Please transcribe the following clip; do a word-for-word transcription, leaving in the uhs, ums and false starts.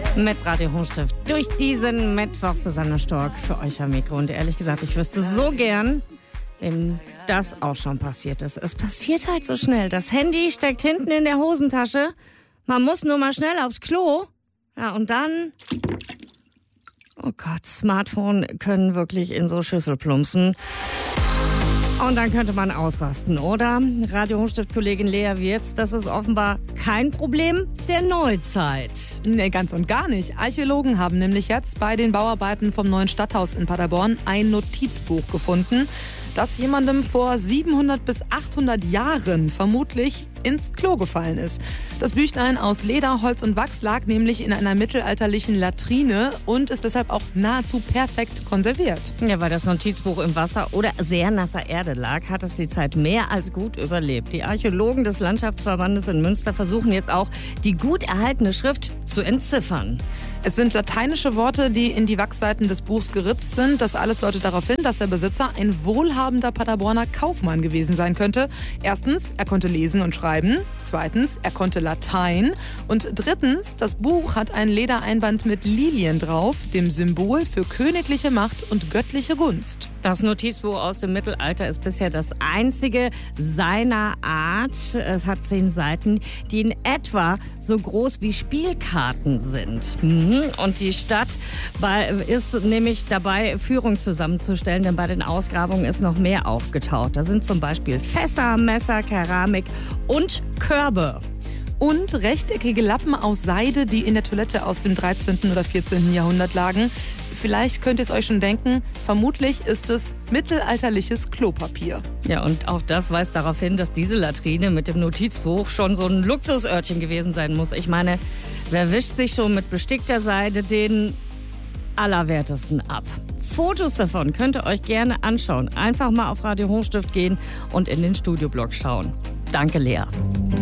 Mit Radio Hochstift durch diesen Mittwoch. Susanne Stork für euch am Mikro. Und ehrlich gesagt, ich wüsste so gern, wem das auch schon passiert ist. Es passiert halt so schnell. Das Handy steckt hinten in der Hosentasche. Man muss nur mal schnell aufs Klo. Ja, und dann... Oh Gott, Smartphone können wirklich in so Schüssel plumpsen. Und dann könnte man ausrasten, oder? Radio Hochstift-Kollegin Lea Wirz, das ist offenbar kein Problem der Neuzeit. Nee, ganz und gar nicht. Archäologen haben nämlich jetzt bei den Bauarbeiten vom neuen Stadthaus in Paderborn ein Notizbuch gefunden, das jemandem vor siebenhundert bis achthundert Jahren vermutlich ins Klo gefallen ist. Das Büchlein aus Leder, Holz und Wachs lag nämlich in einer mittelalterlichen Latrine und ist deshalb auch nahezu perfekt konserviert. Ja, weil das Notizbuch im Wasser oder sehr nasser Erde lag, hat es die Zeit mehr als gut überlebt. Die Archäologen des Landschaftsverbandes in Münster versuchen jetzt auch, die gut erhaltene Schrift zu entziffern. Es sind lateinische Worte, die in die Wachsseiten des Buchs geritzt sind. Das alles deutet darauf hin, dass der Besitzer ein wohlhabender Paderborner Kaufmann gewesen sein könnte. Erstens, er konnte lesen und schreiben. Zweitens, er konnte Latein. Und drittens, das Buch hat ein Ledereinband mit Lilien drauf, dem Symbol für königliche Macht und göttliche Gunst. Das Notizbuch aus dem Mittelalter ist bisher das einzige seiner Art. Es hat zehn Seiten, die in etwa so groß wie Spielkarten sind. Und die Stadt ist nämlich dabei, Führung zusammenzustellen, denn bei den Ausgrabungen ist noch mehr aufgetaucht. Da sind zum Beispiel Fässer, Messer, Keramik und Körbe. Und rechteckige Lappen aus Seide, die in der Toilette aus dem dreizehnten oder vierzehnten Jahrhundert lagen. Vielleicht könnt ihr es euch schon denken, vermutlich ist es mittelalterliches Klopapier. Ja, und auch das weist darauf hin, dass diese Latrine mit dem Notizbuch schon so ein Luxusörtchen gewesen sein muss. Ich meine, wer wischt sich schon mit bestickter Seide den Allerwertesten ab? Fotos davon könnt ihr euch gerne anschauen. Einfach mal auf Radio Hochstift gehen und in den Studioblog schauen. Danke, Lea.